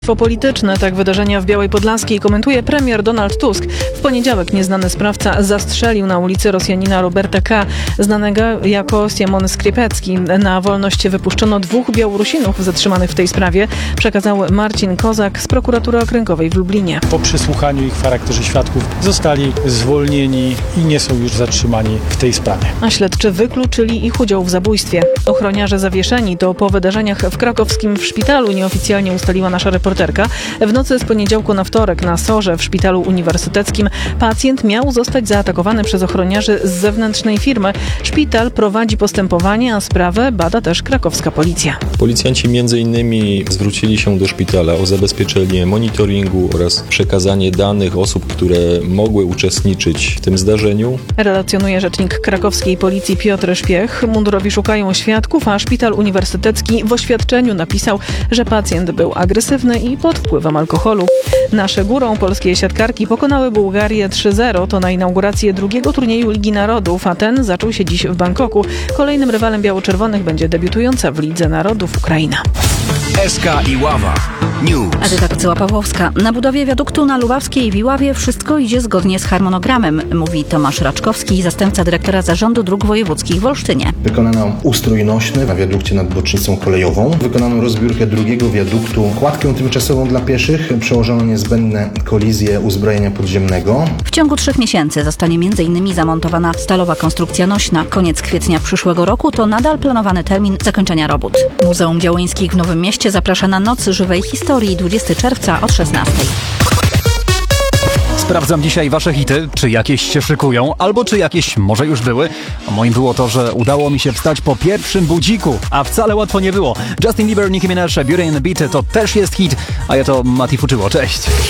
Polityczne, tak wydarzenia w Białej Podlaskiej komentuje premier Donald Tusk. W poniedziałek nieznany sprawca zastrzelił na ulicy Rosjanina Roberta K., znanego jako Siemon Skrzydłecki. Na wolność wypuszczono 2 Białorusinów zatrzymanych w tej sprawie, przekazał Marcin Kozak z prokuratury okręgowej w Lublinie. Po przesłuchaniu ich w charakterze świadków zostali zwolnieni i nie są już zatrzymani w tej sprawie. A śledczy wykluczyli ich udział w zabójstwie. Ochroniarze zawieszeni to po wydarzeniach w krakowskim w szpitalu, nieoficjalnie ustaliła nasza reporterka. W nocy z poniedziałku na wtorek na SOR-ze w szpitalu uniwersyteckim pacjent miał zostać zaatakowany przez ochroniarzy z zewnętrznej firmy. Szpital prowadzi postępowanie, a sprawę bada też krakowska policja. Policjanci m.in. zwrócili się do szpitala o zabezpieczenie monitoringu oraz przekazanie danych osób, które mogły uczestniczyć w tym zdarzeniu. Relacjonuje rzecznik krakowskiej policji Piotr Szpiech. Mundurowi szukają świadków, a szpital uniwersytecki w oświadczeniu napisał, że pacjent był agresywny i pod wpływem alkoholu. Nasze górą polskie siatkarki pokonały Bułgarię 3-0. To na inaugurację drugiego turnieju Ligi Narodów, a ten zaczął się dziś w Bangkoku. Kolejnym rywalem biało-czerwonych będzie debiutująca w Lidze Narodów Ukraina. SK Iława News. Edyta Kocyła-Pawłowska. Na budowie wiaduktu na Lubawskiej w Iławie wszystko idzie zgodnie z harmonogramem, mówi Tomasz Raczkowski, zastępca dyrektora Zarządu Dróg Wojewódzkich w Olsztynie. Wykonano ustrój nośny na wiadukcie nad bocznicą kolejową. Wykonano rozbiórkę drugiego wiaduktu, kładkę tymczasową dla pieszych, przełożono niezbędne kolizje uzbrojenia podziemnego. W ciągu 3 miesięcy zostanie m.in. zamontowana stalowa konstrukcja nośna. Koniec kwietnia przyszłego roku to nadal planowany termin zakończenia robót. Muzeum Działyńskich w Nowym Mieście zaprasza na Noc Żywej Historii 20 czerwca od 16. Sprawdzam dzisiaj wasze hity, czy jakieś się szykują, albo czy jakieś może już były. A moim było to, że udało mi się wstać po pierwszym budziku, a wcale łatwo nie było. Justin Bieber, Nicki Minaj, Beauty and the Beat to też jest hit, a ja to Mati Fuczyło. Cześć!